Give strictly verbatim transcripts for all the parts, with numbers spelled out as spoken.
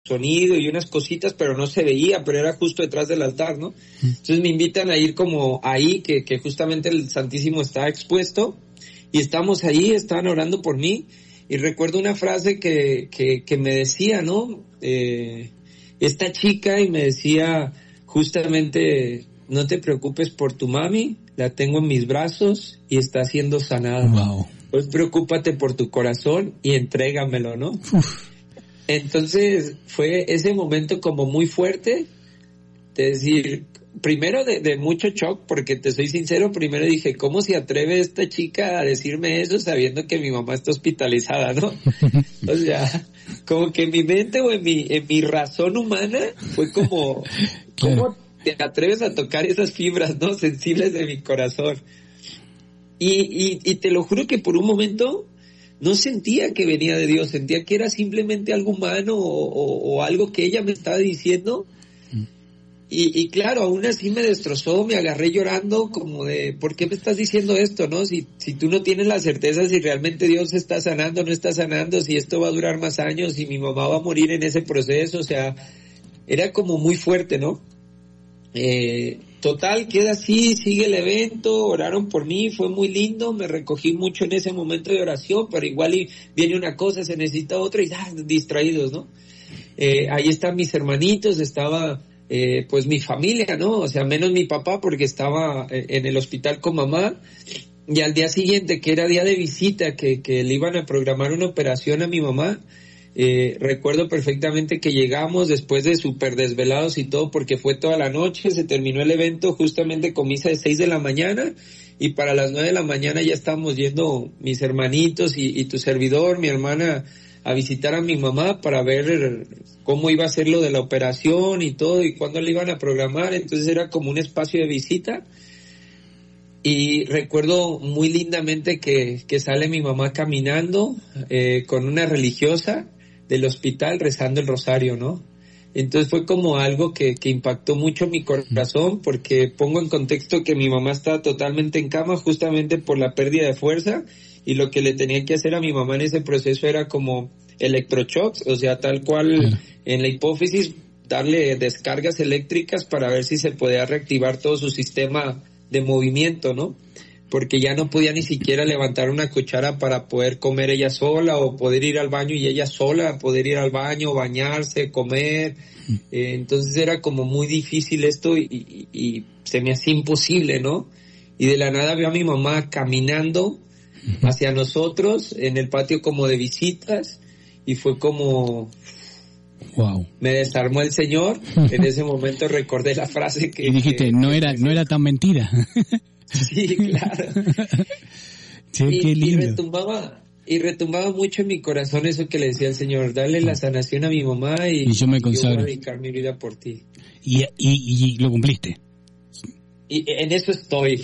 sonido y unas cositas, pero no se veía, pero era justo detrás del altar, ¿no? Entonces me invitan a ir como ahí, que, que justamente el Santísimo está expuesto, y estamos ahí, estaban orando por mí, y recuerdo una frase que, que, que me decía, ¿no? Eh, esta chica, y me decía justamente, no te preocupes por tu mami, la tengo en mis brazos y está siendo sanada. Wow. Pues preocúpate por tu corazón y entrégamelo, ¿no? Uf. Entonces fue ese momento como muy fuerte, de decir, primero de, de mucho shock, porque te soy sincero, primero dije, ¿cómo se atreve esta chica a decirme eso sabiendo que mi mamá está hospitalizada, no? O sea, como que en mi mente o en mi, en mi razón humana fue como, ¿cómo te atreves a tocar esas fibras, no, sensibles de mi corazón? Y, y, y te lo juro que por un momento no sentía que venía de Dios, sentía que era simplemente algo humano o, o, o algo que ella me estaba diciendo. Y, y claro, aún así me destrozó, me agarré llorando como de, ¿por qué me estás diciendo esto, no? Si, si tú no tienes la certeza si realmente Dios está sanando o no está sanando, si esto va a durar más años, si mi mamá va a morir en ese proceso, o sea, era como muy fuerte, ¿no? Eh, total, queda así, sigue el evento, oraron por mí, fue muy lindo, me recogí mucho en ese momento de oración, pero igual y viene una cosa, se necesita otra y ah, distraídos, ¿no? Eh, ahí están mis hermanitos, estaba eh, pues mi familia, ¿no? O sea, menos mi papá porque estaba en el hospital con mamá, y al día siguiente, que era día de visita, que, que le iban a programar una operación a mi mamá, Eh, recuerdo perfectamente que llegamos después de súper desvelados y todo, porque fue toda la noche, se terminó el evento justamente con misa de seis de la mañana, y para las nueve de la mañana ya estábamos yendo mis hermanitos y, y tu servidor, mi hermana, a visitar a mi mamá para ver cómo iba a ser lo de la operación y todo, y cuándo le iban a programar. Entonces era como un espacio de visita. Y recuerdo muy lindamente que, que sale mi mamá caminando eh, con una religiosa del hospital rezando el rosario, ¿no? Entonces fue como algo que, que impactó mucho mi corazón, porque pongo en contexto que mi mamá estaba totalmente en cama justamente por la pérdida de fuerza, y lo que le tenía que hacer a mi mamá en ese proceso era como electroshocks, o sea, tal cual en la hipófisis darle descargas eléctricas para ver si se podía reactivar todo su sistema de movimiento, ¿no? Porque ya no podía ni siquiera levantar una cuchara para poder comer ella sola, o poder ir al baño y ella sola poder ir al baño, bañarse, comer. Eh, entonces era como muy difícil esto, y, y, y se me hacía imposible, ¿no? Y de la nada veo a mi mamá caminando hacia nosotros en el patio como de visitas, y fue como... Wow. Me desarmó el Señor. En ese momento recordé la frase que... Y dijiste, que, no era, no era tan mentira. Sí, claro. Sí, y, qué lindo. y retumbaba, y retumbaba mucho en mi corazón eso que le decía el Señor, dale la sanación a mi mamá y, y yo me consagro. Yo voy a dedicar mi vida por ti. Y, y, y lo cumpliste. Y en eso estoy.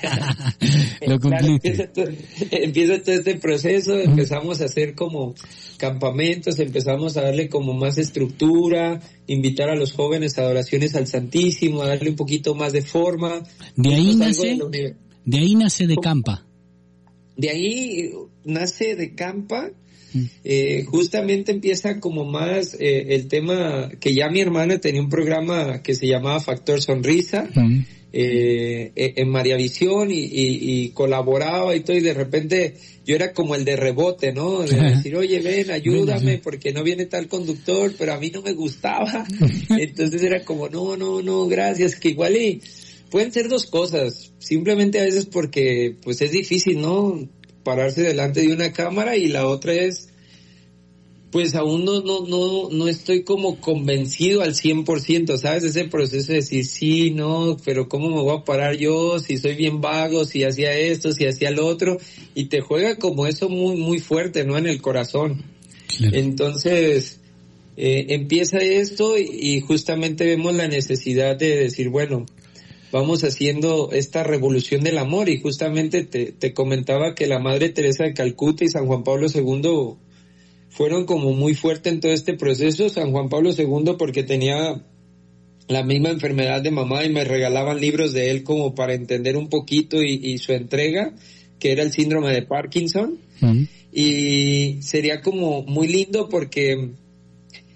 Lo cumpliste. Claro, empieza, todo, empieza todo este proceso, empezamos a hacer como campamentos, empezamos a darle como más estructura, invitar a los jóvenes a adoraciones al Santísimo, a darle un poquito más de forma. De ahí nace, de, de ahí nace de Campa. De ahí nace de Campa. Eh, justamente empieza como más eh, el tema que ya mi hermana tenía un programa que se llamaba Factor Sonrisa. Uh-huh. Eh, en María Visión y, y, y colaboraba y todo, y de repente yo era como el de rebote, ¿no? De decir, oye, ven, ayúdame porque no viene tal conductor, pero a mí no me gustaba. Entonces era como, no, no, no, gracias, que igual y pueden ser dos cosas, simplemente a veces porque pues es difícil, ¿no? Pararse delante de una cámara, y la otra es pues aún no, no, no, no estoy como convencido al cien por ciento, ¿sabes? Ese proceso de decir, sí, no, pero ¿cómo me voy a parar yo? Si soy bien vago, si hacía esto, si hacía lo otro, y te juega como eso muy, muy fuerte, ¿no? En el corazón. Claro. Entonces, eh, empieza esto, y, y justamente vemos la necesidad de decir, bueno, vamos haciendo esta revolución del amor, y justamente te, te comentaba que la Madre Teresa de Calcuta y San Juan Pablo segundo fueron como muy fuertes en todo este proceso. San Juan Pablo segundo porque tenía la misma enfermedad de mamá y me regalaban libros de él como para entender un poquito y, y su entrega, que era el síndrome de Parkinson. Uh-huh. Y sería como muy lindo porque